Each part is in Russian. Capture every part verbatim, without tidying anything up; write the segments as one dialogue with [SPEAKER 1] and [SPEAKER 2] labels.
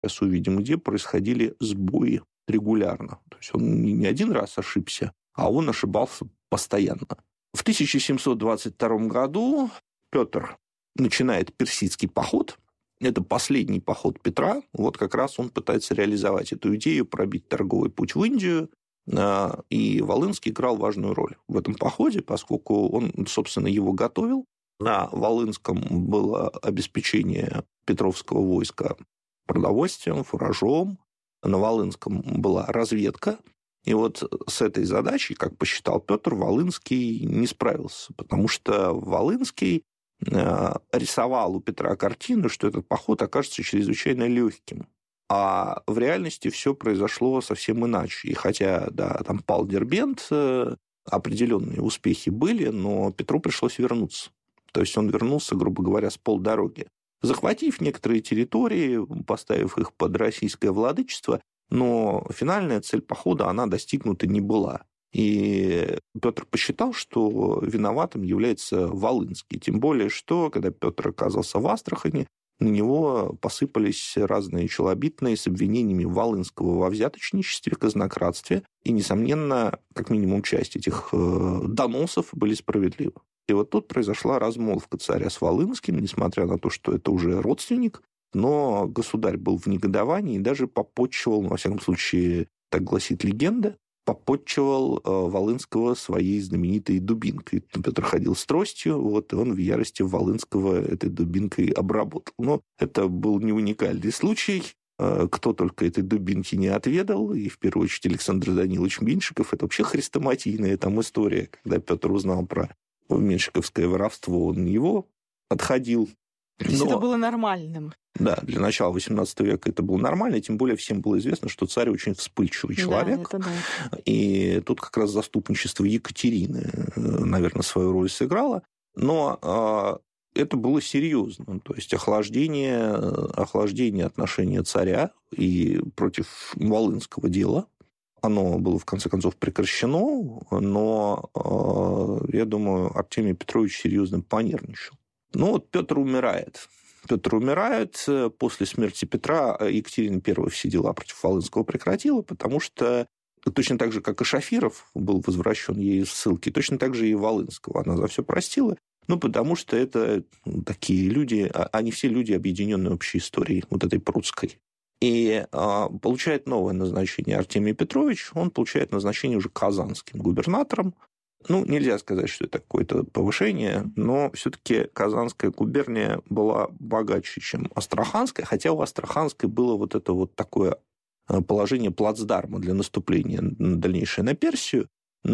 [SPEAKER 1] сейчас увидим, где происходили сбои регулярно. То есть он не один раз ошибся, а он ошибался постоянно. В тысяча семьсот двадцать втором году Петр начинает персидский поход. Это последний поход Петра. Вот как раз он пытается реализовать эту идею, пробить торговый путь в Индию. И Волынский играл важную роль в этом походе, поскольку он, собственно, его готовил. На Волынском было обеспечение петровского войска продовольствием, фуражом. На Волынском была разведка. И вот с этой задачей, как посчитал Петр, Волынский не справился, потому что Волынский рисовал у Петра картину, что этот поход окажется чрезвычайно легким. А в реальности все произошло совсем иначе. И хотя, да, там пал Дербент, определенные успехи были, но Петру пришлось вернуться. То есть он вернулся, грубо говоря, с полдороги, захватив некоторые территории, поставив их под российское владычество, но финальная цель похода, она достигнута не была. И Петр посчитал, что виноватым является Волынский. Тем более, что, когда Петр оказался в Астрахани, на него посыпались разные челобитные с обвинениями Волынского во взяточничестве, казнократстве. И, несомненно, как минимум часть этих доносов были справедливы. И вот тут произошла размолвка царя с Волынским, несмотря на то, что это уже родственник, но государь был в негодовании и даже попотчевал, во всяком случае, так гласит легенда, попотчевал Волынского своей знаменитой дубинкой. Петр ходил с тростью, вот, и он в ярости Волынского этой дубинкой обработал. Но это был не уникальный случай. Кто только этой дубинки не отведал, и в первую очередь Александр Данилович Меньшиков. Это вообще хрестоматийная там история, когда Петр узнал про меньшиковское воровство, он его отходил.
[SPEAKER 2] То есть это было нормальным.
[SPEAKER 1] Да, для начала восемнадцатого века это было нормально, тем более всем было известно, что царь очень вспыльчивый человек. Да, это да. И тут как раз заступничество Екатерины, наверное, свою роль сыграло. Но это было серьезно. То есть охлаждение, охлаждение отношения царя и против Волынского дела, оно было, в конце концов, прекращено, но, я думаю, Артемий Петрович серьезно понервничал. Ну вот Петр умирает. Петр умирает. После смерти Петра Екатерина I все дела против Волынского прекратила, потому что точно так же, как и Шафиров был возвращен ей из ссылки, точно так же и Волынского она за все простила. Ну, потому что это такие люди, они все люди, объединенные общей историей, вот этой прусской. И а, получает новое назначение Артемий Петрович, он получает назначение уже казанским губернатором. Ну, нельзя сказать, что это какое-то повышение, но все-таки Казанская губерния была богаче, чем Астраханская, хотя у Астраханской было вот это вот такое положение плацдарма для наступления дальнейшее на Персию,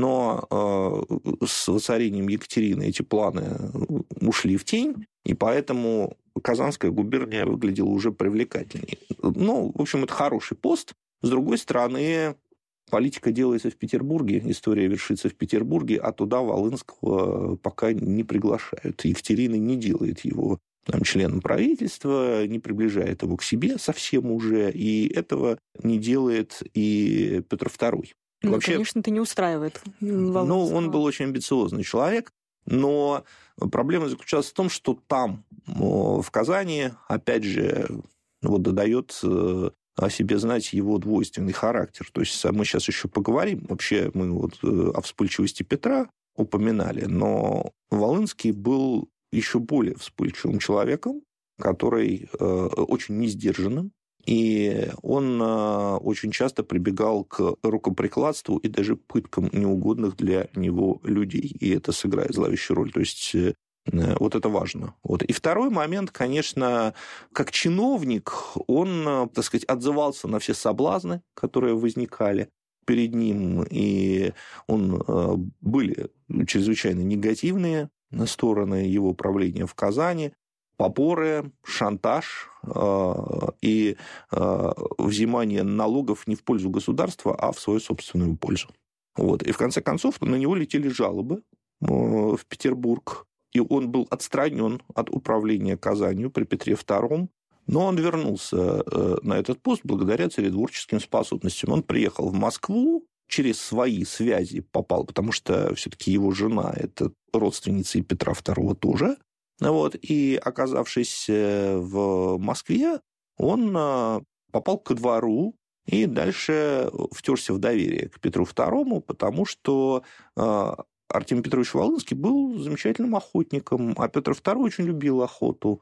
[SPEAKER 1] но э, с воцарением Екатерины эти планы ушли в тень, и поэтому Казанская губерния выглядела уже привлекательней. Ну, в общем, это хороший пост. С другой стороны, политика делается в Петербурге, история вершится в Петербурге, а туда Волынского пока не приглашают. Екатерина не делает его там, членом правительства, не приближает его к себе совсем уже, и этого не делает и Петр Второй.
[SPEAKER 2] Ну, вообще, конечно, это не устраивает Волынского.
[SPEAKER 1] Ну, он был очень амбициозный человек, но проблема заключалась в том, что там, в Казани, опять же, вот додает о себе знать его двойственный характер. То есть мы сейчас еще поговорим. Вообще мы вот о вспыльчивости Петра упоминали, но Волынский был еще более вспыльчивым человеком, который очень несдержанным, и он очень часто прибегал к рукоприкладству и даже пыткам неугодных для него людей, и это сыграет зловещую роль. То есть вот это важно. Вот. И второй момент, конечно, как чиновник, он, так сказать, отзывался на все соблазны, которые возникали перед ним, и он, были чрезвычайно негативные стороны его правления в Казани, поборы, шантаж и взимание налогов не в пользу государства, а в свою собственную пользу. Вот. И в конце концов на него летели жалобы в Петербург, и он был отстранен от управления Казанью при Петре Втором, но он вернулся на этот пост благодаря царедворческим способностям. Он приехал в Москву, через свои связи попал, потому что все-таки его жена – это родственница и Петра Второго тоже. Вот, и, оказавшись в Москве, он попал ко двору и дальше втерся в доверие к Петру второму, потому что Артемий Петрович Волынский был замечательным охотником, а Петр второй очень любил охоту.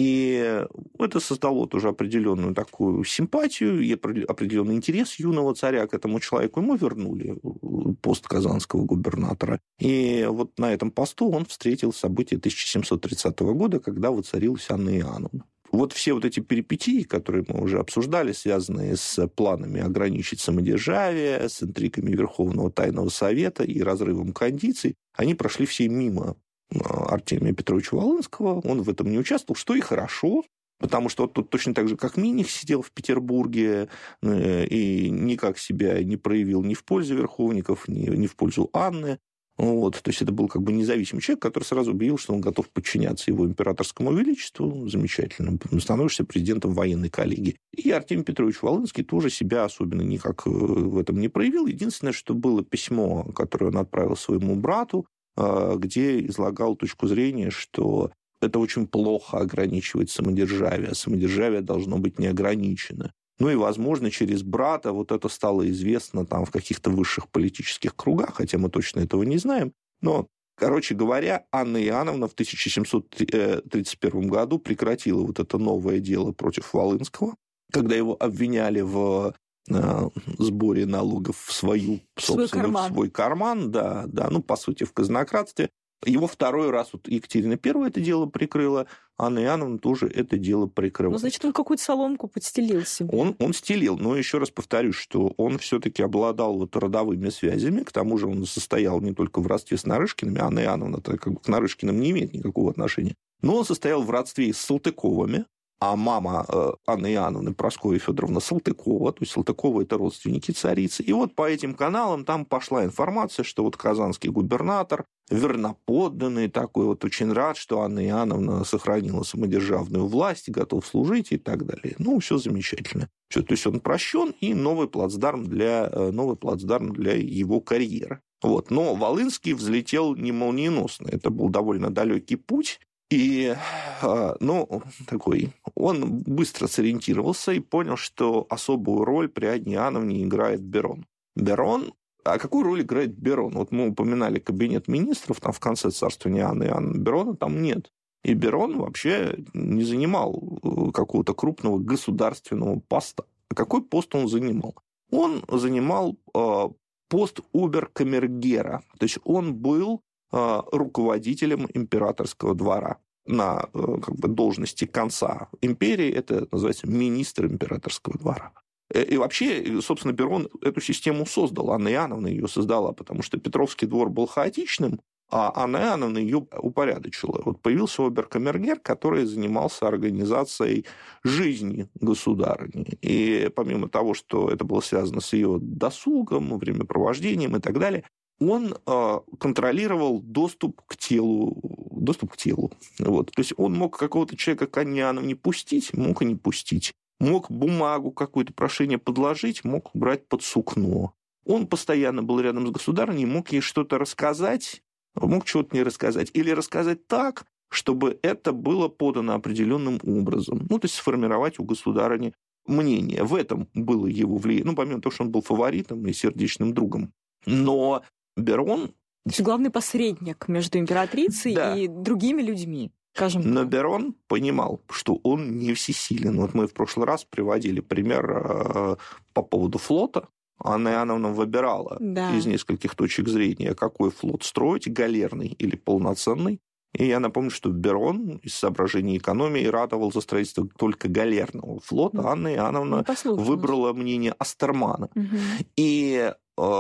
[SPEAKER 1] И это создало тоже определенную такую симпатию и определенный интерес юного царя к этому человеку. Ему вернули пост казанского губернатора. И вот на этом посту он встретил события тысяча семьсот тридцатого года, когда воцарилась Анна Иоанновна. Вот все вот эти перипетии, которые мы уже обсуждали, связанные с планами ограничить самодержавие, с интригами Верховного Тайного Совета и разрывом кондиций, они прошли все мимо Артемия Петровича Волынского. Он в этом не участвовал, что и хорошо, потому что вот тут точно так же, как Миних сидел в Петербурге и никак себя не проявил ни в пользу верховников, ни, ни в пользу Анны. Вот, то есть это был как бы независимый человек, который сразу объявил, что он готов подчиняться его императорскому величеству. Замечательно. Становишься президентом военной коллегии. И Артемий Петрович Волынский тоже себя особенно никак в этом не проявил. Единственное, что было письмо, которое он отправил своему брату, где излагал точку зрения, что это очень плохо ограничивать самодержавие. Самодержавие должно быть неограничено. Ну и, возможно, через брата вот это стало известно там в каких-то высших политических кругах, хотя мы точно этого не знаем. Но, короче говоря, Анна Иоанновна в тысяча семьсот тридцать первом году прекратила вот это новое дело против Волынского, когда его обвиняли в сборе налогов в свою
[SPEAKER 2] свой
[SPEAKER 1] собственную,
[SPEAKER 2] карман.
[SPEAKER 1] в свой карман, да, да, ну, по сути, в казнократстве. Его второй раз вот Екатерина Первая это дело прикрыла, Анна Иоанновна тоже это дело прикрыла.
[SPEAKER 2] Ну, значит, он какую-то соломку подстелил себе.
[SPEAKER 1] Он, он стелил, но еще раз повторюсь, что он все-таки обладал вот родовыми связями, к тому же он состоял не только в родстве с Нарышкиными, Анна Иоанновна как бы к Нарышкиным не имеет никакого отношения, но он состоял в родстве и с Салтыковыми, а мама э, Анны Иоанновны, Прасковья Федоровна Салтыкова, то есть Салтыкова – это родственники царицы. И вот по этим каналам там пошла информация, что вот казанский губернатор, верноподданный такой, вот очень рад, что Анна Иоанновна сохранила самодержавную власть, готов служить и так далее. Ну, все замечательно. Все, то есть он прощен, и новый плацдарм для, новый плацдарм для его карьеры. Вот. Но Волынский взлетел не молниеносно. Это был довольно далекий путь. И, ну, такой, он быстро сориентировался и понял, что особую роль при Анне Иоанновне играет Берон. Берон, а какую роль играет Берон? Вот мы упоминали кабинет министров, там в конце царствования Анны Иоанновны, Берона там нет. И Берон вообще не занимал какого-то крупного государственного поста. А какой пост он занимал? Он занимал пост обер-камергера, то есть он был руководителем императорского двора на как бы, должности конца империи. Это называется министр императорского двора. И вообще, собственно, Берон эту систему создал. Анна Иоанновна ее создала, потому что Петровский двор был хаотичным, а Анна Иоанновна ее упорядочила. Вот появился обер-камергер, который занимался организацией жизни государыни. И помимо того, что это было связано с ее досугом, времяпровождением и так далее, он э, контролировал доступ к телу. Доступ к телу. Вот. То есть он мог какого-то человека к Анне Иоанновне пустить, мог и не пустить. Мог бумагу, какое-то прошение подложить, мог брать под сукно. Он постоянно был рядом с государыней, мог ей что-то рассказать, мог чего-то не рассказать. Или рассказать так, чтобы это было подано определенным образом. Ну, то есть сформировать у государыни мнение. В этом было его влияние. Ну, помимо того, что он был фаворитом и сердечным другом. Но Берон...
[SPEAKER 2] То есть главный посредник между императрицей да. и другими людьми, скажем так.
[SPEAKER 1] Но Берон понимал, что он не всесилен. Вот мы в прошлый раз приводили пример по поводу флота. Анна Иоанновна выбирала да. из нескольких точек зрения, какой флот строить, галерный или полноценный. И я напомню, что Берон из соображений экономии ратовал за строительство только галерного флота. Анна Иоанновна ну, выбрала мнение Астермана. Угу. И...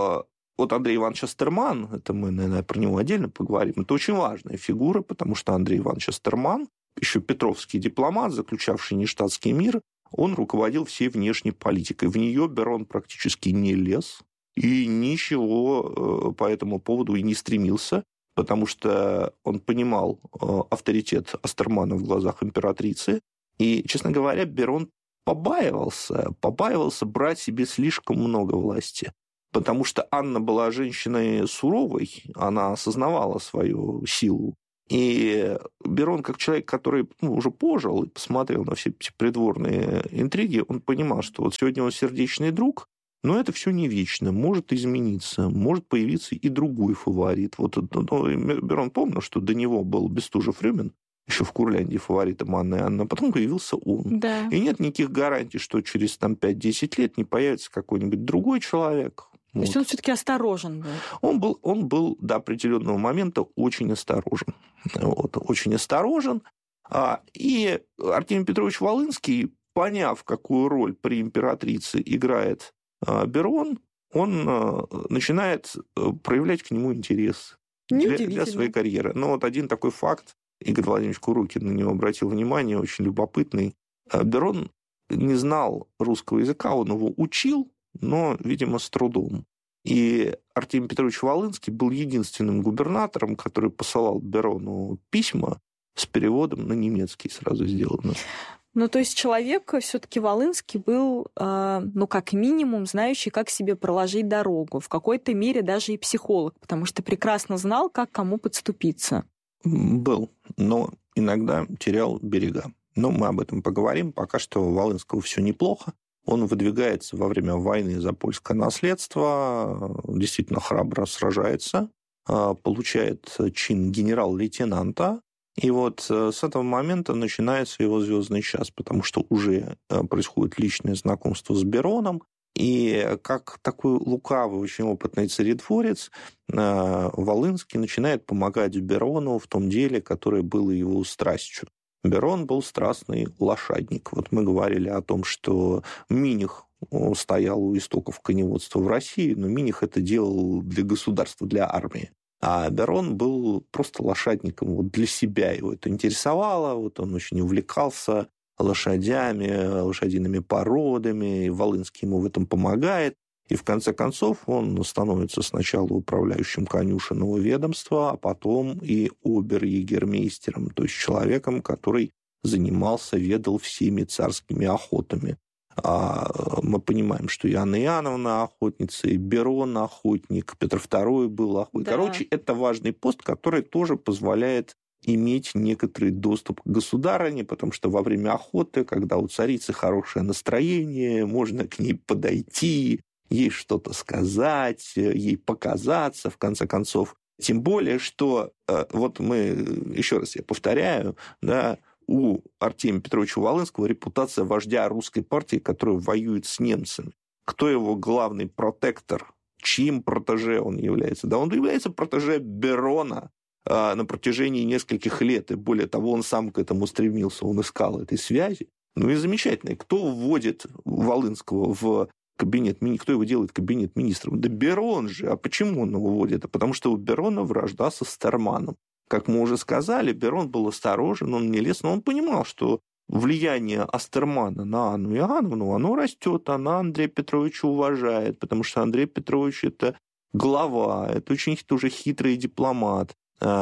[SPEAKER 1] Вот Андрей Иванович Астерман, это мы, наверное, про него отдельно поговорим, это очень важная фигура, потому что Андрей Иванович Астерман, еще петровский дипломат, заключавший нештатский мир, он руководил всей внешней политикой. В нее Берон практически не лез и ничего по этому поводу и не стремился, потому что он понимал авторитет Астермана в глазах императрицы. И, честно говоря, Берон побаивался, побаивался брать себе слишком много власти. Потому что Анна была женщиной суровой, она осознавала свою силу И Берон, как человек, который ну, уже пожил и посмотрел на все эти придворные интриги, он понимал, что вот сегодня он сердечный друг, но это все не вечно, может измениться, может появиться и другой фаворит. Вот ну, Берон помнил, что до него был Бестужев-Рюмин, еще в Курляндии фаворитом Анны и Анны, а потом появился он.
[SPEAKER 2] Да.
[SPEAKER 1] И нет никаких гарантий, что через там, пять-десять лет не появится какой-нибудь другой человек.
[SPEAKER 2] То
[SPEAKER 1] Вот.
[SPEAKER 2] есть он все-таки осторожен был?
[SPEAKER 1] Он был, он был до определенного момента очень осторожен. Вот, очень осторожен. И Артемий Петрович Волынский, поняв, какую роль при императрице играет Берон, он начинает проявлять к нему интерес для, для своей карьеры. Но вот один такой факт, Игорь Владимирович Курукин на него обратил внимание, очень любопытный. Берон не знал русского языка, он его учил, но, видимо, с трудом. И Артемий Петрович Волынский был единственным губернатором, который посылал Берону письма с переводом на немецкий сразу сделано.
[SPEAKER 2] Ну, то есть человек все-таки Волынский был, ну, как минимум, знающий, как себе проложить дорогу. В какой-то мере даже и психолог, потому что прекрасно знал, как кому подступиться.
[SPEAKER 1] Был, но иногда терял берега. Но мы об этом поговорим. Пока что у Волынского все неплохо. Он выдвигается во время войны за польское наследство, действительно храбро сражается, получает чин генерал-лейтенанта. И вот с этого момента начинается его звездный час, потому что уже происходит личное знакомство с Бероном. И как такой лукавый, очень опытный царедворец, Волынский начинает помогать Берону в том деле, которое было его страстью. Берон был страстный лошадник. Вот мы говорили о том, что Миних стоял у истоков коневодства в России, но Миних это делал для государства, для армии. А Берон был просто лошадником вот для себя. Его это интересовало, вот он очень увлекался лошадями, лошадиными породами, и Волынский ему в этом помогает. И в конце концов он становится сначала управляющим конюшенного ведомства, а потом и обер-егермейстером, то есть человеком, который занимался, ведал всеми царскими охотами. А мы понимаем, что и Анна Иоанновна охотница, и Берон охотник, Петр Второй был охотник. Да. Короче, это важный пост, который тоже позволяет иметь некоторый доступ к государыне, потому что во время охоты, когда у царицы хорошее настроение, можно к ней подойти, ей что-то сказать, ей показаться, в конце концов. Тем более, что, вот мы, еще раз я повторяю, да, у Артемия Петровича Волынского репутация вождя русской партии, которая воюет с немцами. Кто его главный протектор? Чьим протеже он является? Да он является протеже Берона на протяжении нескольких лет, и более того, он сам к этому стремился, он искал этой связи. Ну и замечательно. Кто вводит Волынского в кабинет, кто его делает кабинет министром? Да Берон же. А почему он его вводит? А потому что у Берона вражда со Стерманом. Как мы уже сказали, Берон был осторожен, он не лез, но он понимал, что влияние Астермана на Анну Иоанновну, оно растет, она Андрея Петровича уважает, потому что Андрей Петрович – это глава, это очень тоже хитрый дипломат.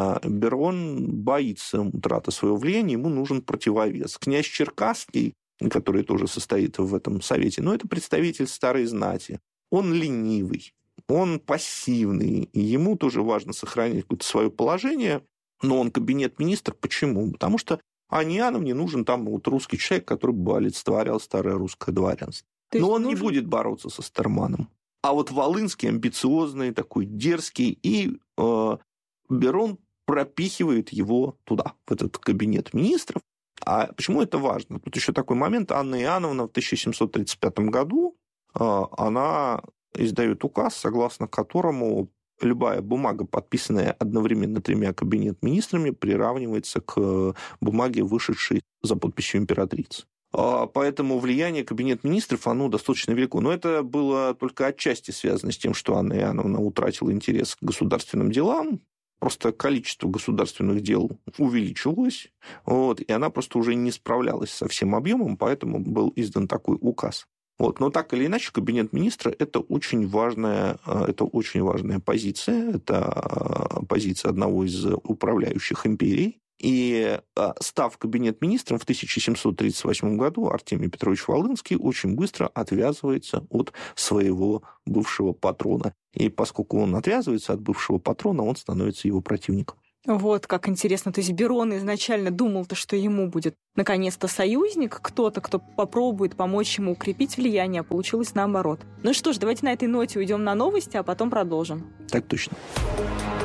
[SPEAKER 1] Берон боится утраты своего влияния, ему нужен противовес. Князь Черкасский, который тоже состоит в этом совете, но это представитель старой знати. Он ленивый, он пассивный, и ему тоже важно сохранить какое-то свое положение, но он кабинет-министр. Почему? Потому что Анне Иоанновне нужен там вот русский человек, который бы олицетворял старое русское дворянство. Но он нужен... не будет бороться со Стерманом. А вот Волынский амбициозный, такой дерзкий, и э, Берон пропихивает его туда, в этот кабинет министров. А почему это важно? Тут еще такой момент. Анна Иоанновна в тысяча семьсот тридцать пятом году э, она издает указ, согласно которому любая бумага, подписанная одновременно тремя кабинет-министрами, приравнивается к бумаге, вышедшей за подписью императрицы. Поэтому влияние кабинет-министров, оно достаточно велико. Но это было только отчасти связано с тем, что Анна Иоанновна утратила интерес к государственным делам. Просто количество государственных дел увеличилось, вот, и она просто уже не справлялась со всем объемом, поэтому был издан такой указ. Вот. Но так или иначе, кабинет министра – это очень важная, это очень важная позиция, это позиция одного из управляющих империй. И став кабинет-министром в тысяча семьсот тридцать восьмом году, Артемий Петрович Волынский очень быстро отвязывается от своего бывшего патрона. И поскольку он отвязывается от бывшего патрона, он становится его противником.
[SPEAKER 2] Вот как интересно. То есть Берон изначально думал-то, что ему будет наконец-то союзник, кто-то, кто попробует помочь ему укрепить влияние, а получилось наоборот. Ну что ж, давайте на этой ноте уйдем на новости, а потом продолжим.
[SPEAKER 1] Так точно.